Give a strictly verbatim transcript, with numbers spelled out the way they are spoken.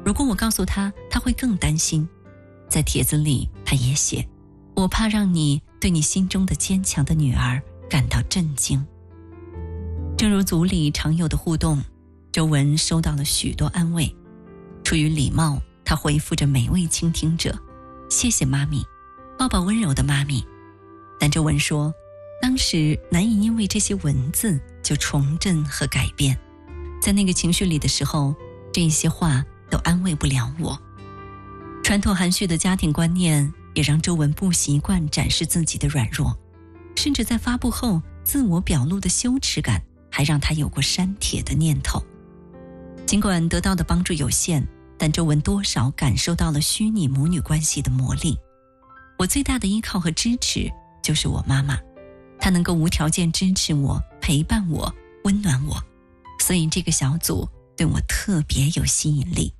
如果我告诉他，他会更担心。在帖子里他也写，我怕让你对你心中的坚强的女儿感到震惊。正如组里常有的互动，周文收到了许多安慰。出于礼貌，他回复着每位倾听者，谢谢妈咪，抱抱温柔的妈咪。但周文说，当时难以因为这些文字就重振和改变，在那个情绪里的时候，这些话都安慰不了我。传统含蓄的家庭观念也让周文不习惯展示自己的软弱，甚至在发布后自我表露的羞耻感还让他有过删帖的念头。尽管得到的帮助有限，但周文多少感受到了虚拟母女关系的魔力。我最大的依靠和支持就是我妈妈，她能够无条件支持我，陪伴我，温暖我，所以这个小组对我特别有吸引力。